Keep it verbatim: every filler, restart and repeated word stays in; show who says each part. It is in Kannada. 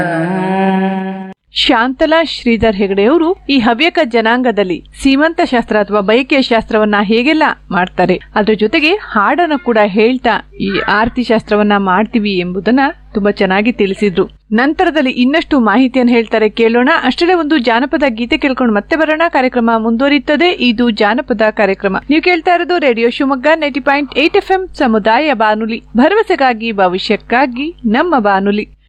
Speaker 1: ಶಾಂತಲಾ ಶ್ರೀಧರ್ ಹೆಗಡೆಯವರು ಈ ಹವ್ಯಕ ಜನಾಂಗದಲ್ಲಿ ಸೀಮಂತ ಶಾಸ್ತ್ರ ಅಥವಾ ಬಯಕೆಯ ಶಾಸ್ತ್ರವನ್ನ ಹೇಗೆಲ್ಲ ಮಾಡ್ತಾರೆ, ಅದ್ರ ಜೊತೆಗೆ ಹಾಡನ್ನು ಕೂಡ ಹೇಳ್ತಾ ಈ ಆರತಿ ಶಾಸ್ತ್ರವನ್ನ ಮಾಡ್ತೀವಿ ಎಂಬುದನ್ನ ತುಂಬಾ ಚೆನ್ನಾಗಿ ತಿಳಿಸಿದ್ರು. ನಂತರದಲ್ಲಿ ಇನ್ನಷ್ಟು ಮಾಹಿತಿಯನ್ನು ಹೇಳ್ತಾರೆ, ಕೇಳೋಣ. ಅಷ್ಟೇ ಒಂದು ಜಾನಪದ ಗೀತೆ ಕೇಳ್ಕೊಂಡು ಮತ್ತೆ ಬರೋಣ. ಕಾರ್ಯಕ್ರಮ ಮುಂದುವರಿಯುತ್ತದೆ. ಇದು ಜಾನಪದ ಕಾರ್ಯಕ್ರಮ. ನೀವು ಕೇಳ್ತಾ ಇರೋದು radio Shivamogga ninety point eight F M ಸಮುದಾಯ ಬಾನುಲಿ, ಭರವಸೆಗಾಗಿ ಭವಿಷ್ಯಕ್ಕಾಗಿ ನಮ್ಮ ಬಾನುಲಿ.